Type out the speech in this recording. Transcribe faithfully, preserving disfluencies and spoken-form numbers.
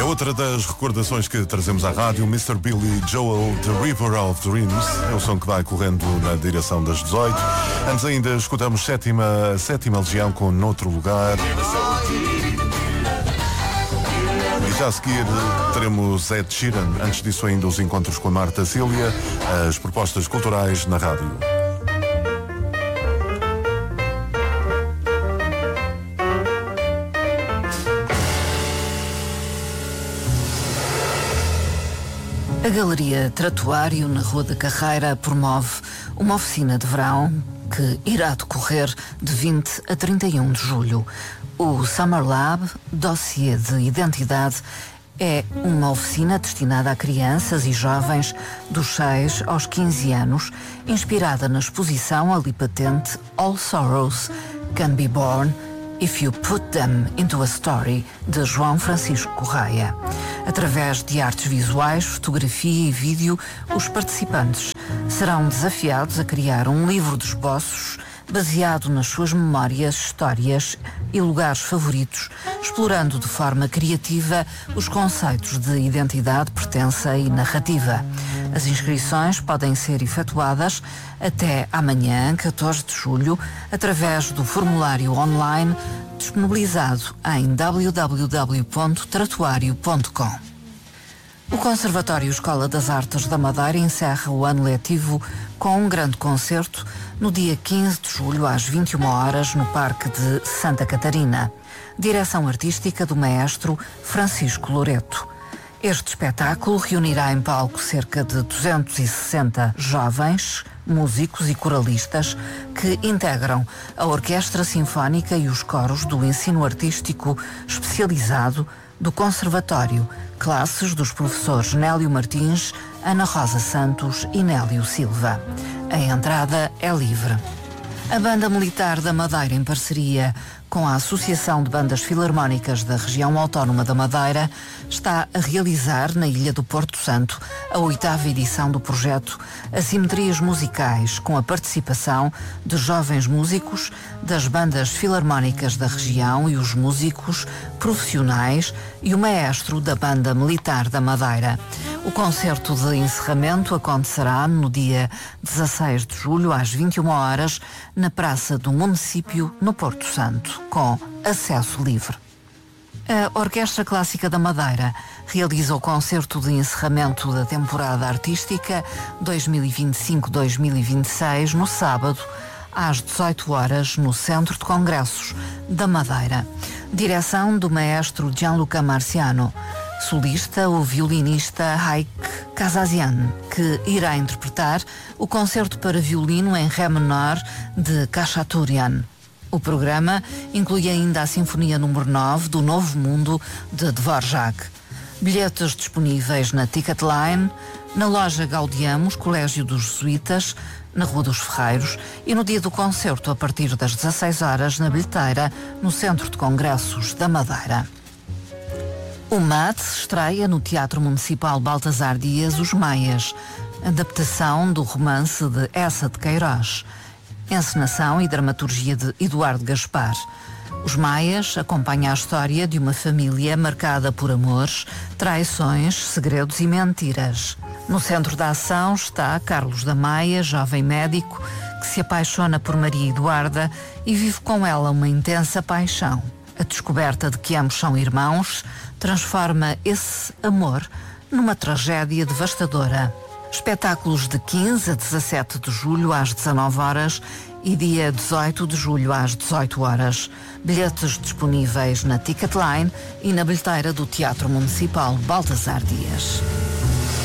outra das recordações que trazemos à rádio, mister Billy Joel, The River of Dreams, é o som que vai correndo na direção das dezoito. Antes ainda escutamos sétima, sétima Legião com Noutro Lugar. E já a seguir teremos Ed Sheeran. Antes disso ainda os encontros com a Marta Cília, as propostas culturais na rádio. A Galeria Tratuário, na Rua da Carreira, promove uma oficina de verão que irá decorrer de vinte a trinta e um de julho. O Summer Lab, dossiê de identidade, é uma oficina destinada a crianças e jovens dos seis aos quinze anos, inspirada na exposição ali patente All Sorrows Can Be Born If You Put Them Into a Story, de João Francisco Correia. Através de artes visuais, fotografia e vídeo, os participantes serão desafiados a criar um livro de esboços baseado nas suas memórias, histórias e lugares favoritos, explorando de forma criativa os conceitos de identidade, pertença e narrativa. As inscrições podem ser efetuadas até amanhã, catorze de julho, através do formulário online disponibilizado em w w w ponto tratuário ponto com. O Conservatório Escola das Artes da Madeira encerra o ano letivo com um grande concerto no dia quinze de julho às vinte e uma horas no Parque de Santa Catarina. Direção artística do maestro Francisco Loreto. Este espetáculo reunirá em palco cerca de duzentos e sessenta jovens, músicos e coralistas que integram a Orquestra Sinfónica e os coros do ensino artístico especializado do Conservatório, classes dos professores Nélio Martins, Ana Rosa Santos e Nélio Silva. A entrada é livre. A Banda Militar da Madeira, em parceria com a Associação de Bandas Filarmónicas da Região Autónoma da Madeira, está a realizar na Ilha do Porto Santo a oitava edição do projeto Assimetrias Musicais, com a participação de jovens músicos das bandas filarmónicas da região e os músicos profissionais e o maestro da Banda Militar da Madeira. O concerto de encerramento acontecerá no dia dezasseis de julho às vinte e uma horas na Praça do Município, no Porto Santo, com acesso livre. A Orquestra Clássica da Madeira realiza o concerto de encerramento da temporada artística dois mil e vinte e cinco dois mil e vinte e seis no sábado às dezoito horas no Centro de Congressos da Madeira. Direção do maestro Gianluca Marciano. Solista o violinista Haik Kazazian, que irá interpretar o concerto para violino em ré menor de Khachaturian. O programa inclui ainda a Sinfonia número nove do Novo Mundo de Dvorak. Bilhetes disponíveis na Ticketline, na loja Gaudiamos, Colégio dos Jesuítas, na Rua dos Ferreiros, e no dia do concerto a partir das dezasseis horas na bilheteira no Centro de Congressos da Madeira. O M A D estreia no Teatro Municipal Baltasar Dias Os Maias, adaptação do romance de Essa de Queiroz. Encenação e dramaturgia de Eduardo Gaspar. Os Maias acompanha a história de uma família marcada por amores, traições, segredos e mentiras. No centro da ação está Carlos da Maia, jovem médico, que se apaixona por Maria Eduarda e vive com ela uma intensa paixão. A descoberta de que ambos são irmãos transforma esse amor numa tragédia devastadora. Espetáculos de quinze a dezassete de julho às dezanove horas e dia dezoito de julho às dezoito horas. Bilhetes disponíveis na Ticketline e na bilheteira do Teatro Municipal Baltasar Dias.